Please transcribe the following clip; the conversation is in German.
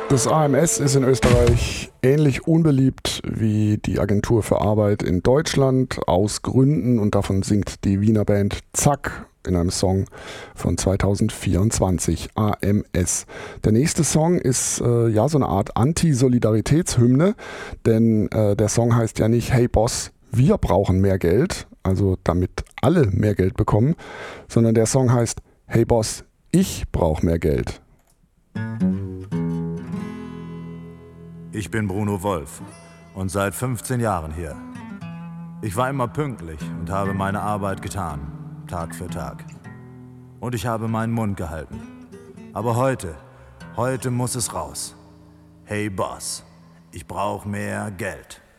Das AMS ist in Österreich ähnlich unbeliebt wie die Agentur für Arbeit in Deutschland, aus Gründen, und davon singt die Wiener Band Zack in einem Song von 2024, AMS. Der nächste Song ist so eine Art Anti-Solidaritätshymne, denn der Song heißt ja nicht "Hey Boss, wir brauchen mehr Geld", also damit alle mehr Geld bekommen, sondern der Song heißt "Hey Boss, ich brauche mehr Geld". Ich bin Bruno Wolf und seit 15 Jahren hier. Ich war immer pünktlich und habe meine Arbeit getan, Tag für Tag. Und ich habe meinen Mund gehalten. Aber heute muss es raus. Hey Boss, ich brauche mehr Geld.